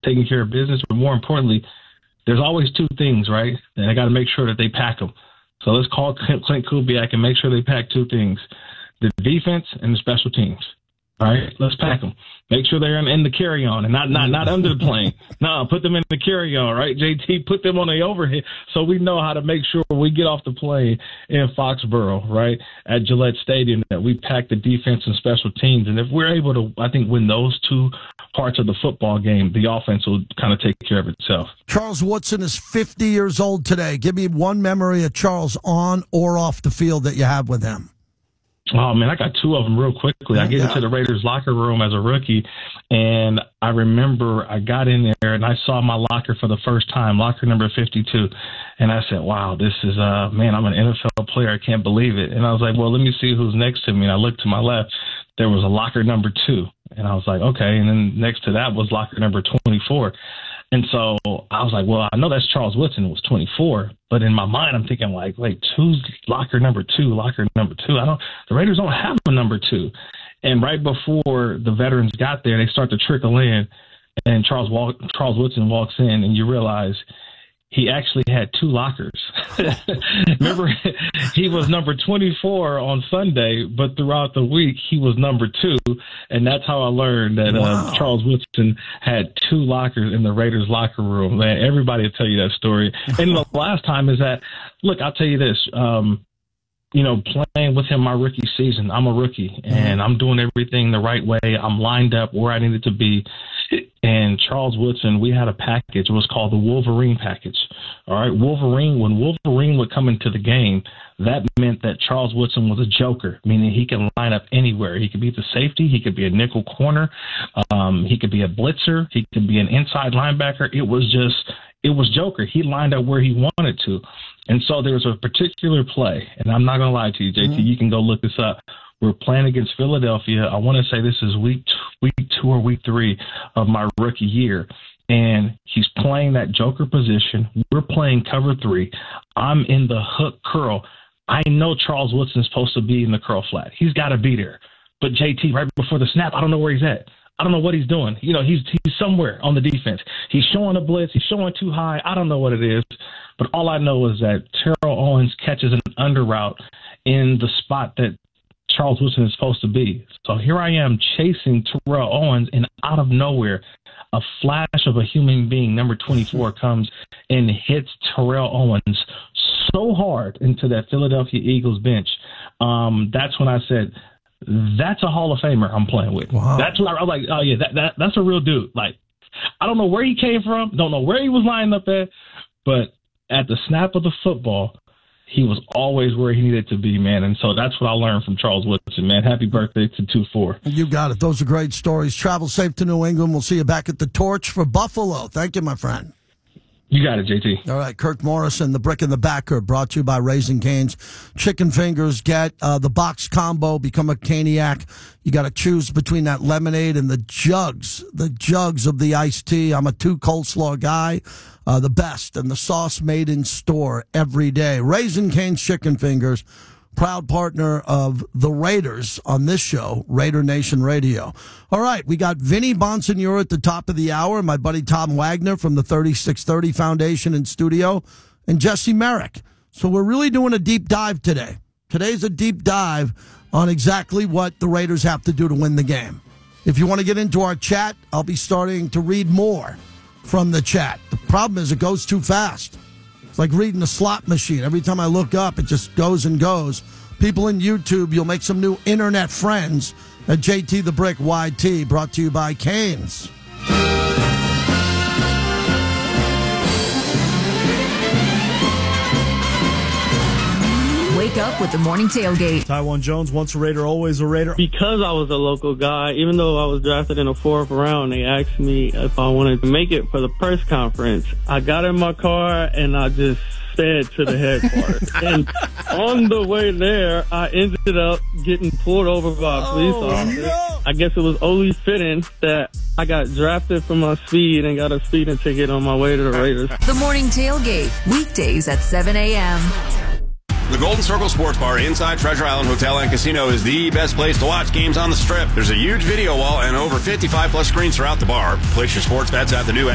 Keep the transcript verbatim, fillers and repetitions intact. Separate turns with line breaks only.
taking care of business, but more importantly, there's always two things, right? And I got to make sure that they pack them. So let's call Clint Kubiak and make sure they pack two things, the defense and the special teams. All right, let's pack them. Make sure they're in, in the carry-on and not, not, not under the plane. No, put them in the carry-on, right, J T? Put them on the overhead so we know how to make sure we get off the plane in Foxborough, right, at Gillette Stadium, that we pack the defense and special teams. And if we're able to, I think, win those two parts of the football game, the offense will kind of take care of itself.
Charles Woodson is fifty years old today. Give me one memory of Charles on or off the field that you have with him.
Oh, man, I got two of them real quickly. I get into the Raiders locker room as a rookie, and I remember I got in there and I saw my locker for the first time, locker number fifty-two. And I said, wow, this is, uh, man, I'm an N F L player. I can't believe it. And I was like, well, let me see who's next to me. And I looked to my left. There was a locker number two. And I was like, okay. And then next to that was locker number twenty-four. And so I was like, well, I know that's Charles Woodson. It was twenty-four. But in my mind, I'm thinking like, wait, who's locker number two, locker number two? I don't, the Raiders don't have a number two. And right before the veterans got there, they start to trickle in, and Charles walk, Charles Woodson walks in, and you realize he actually had two lockers. Remember, he was number twenty-four on Sunday, but throughout the week, he was number two. And that's how I learned that wow. uh, Charles Woodson had two lockers in the Raiders locker room. Man, everybody will tell you that story. And the last time is that, look, I'll tell you this. Um, you know, playing with him my rookie season, I'm a rookie, and I'm doing everything the right way. I'm lined up where I needed to be. And Charles Woodson, we had a package. It was called the Wolverine package. All right, Wolverine, when Wolverine would come into the game, that meant that Charles Woodson was a joker, meaning he can line up anywhere. He could be the safety. He could be a nickel corner. Um, he could be a blitzer. He could be an inside linebacker. It was just, it was joker. He lined up where he wanted to. And so there was a particular play, and I'm not going to lie to you, J T, mm-hmm. you can go look this up. We're playing against Philadelphia. I want to say this is week two, week two or week three of my rookie year. And he's playing that joker position. We're playing cover three. I'm in the hook curl. I know Charles Woodson's supposed to be in the curl flat. He's got to be there. But J T, right before the snap, I don't know where he's at. I don't know what he's doing. You know, he's he's somewhere on the defense. He's showing a blitz. He's showing too high. I don't know what it is. But all I know is that Terrell Owens catches an under route in the spot that Charles Woodson is supposed to be. So here I am chasing Terrell Owens, and out of nowhere, a flash of a human being, number twenty-four, comes and hits Terrell Owens so hard into that Philadelphia Eagles bench. Um, that's when I said, that's a Hall of Famer I'm playing with. Wow. That's what I, I was like, oh, yeah, that, that that's a real dude. Like, I don't know where he came from, don't know where he was lining up at, but at the snap of the football, he was always where he needed to be, man. And so that's what I learned from Charles Woodson, man. Happy birthday to two four.
You got it. Those are great stories. Travel safe to New England. We'll see you back at the Torch for Buffalo. Thank you, my friend.
You got it, J T.
All right, Kirk Morrison, the Brick in the Backer, brought to you by Raising Cane's Chicken Fingers. Get uh, the box combo, become a Caniac. You got to choose between that lemonade and the jugs, the jugs of the iced tea. I'm a two coleslaw guy, uh, the best, and the sauce made in store every day. Raising Cane's Chicken Fingers, proud partner of the Raiders on this show, Raider Nation Radio. All right, we got Vinny Bonsignore at the top of the hour, my buddy Tom Wagner from the thirty-six thirty Foundation in studio, and Jesse Merrick. So we're really doing a deep dive today. Today's a deep dive on exactly what the Raiders have to do to win the game. If you want to get into our chat, I'll be starting to read more from the chat. The problem is it goes too fast. It's like reading a slot machine. Every time I look up, it just goes and goes. People in YouTube, you'll make some new internet friends at J T the Brick Y T, brought to you by Canes.
Wake up with the morning tailgate.
Tywan Jones, once a Raider, always a Raider.
Because I was a local guy, even though I was drafted in the fourth round, they asked me if I wanted to make it for the press conference. I got in my car and I just sped to the headquarters. And on the way there, I ended up getting pulled over by a police oh, officer. No. I guess it was only fitting that I got drafted for my speed and got a speeding ticket on my way to the Raiders.
The morning tailgate, weekdays at seven a.m.
The Golden Circle Sports Bar inside Treasure Island Hotel and Casino is the best place to watch games on the Strip. There's a huge video wall and over fifty-five plus screens throughout the bar. Place your sports bets at the new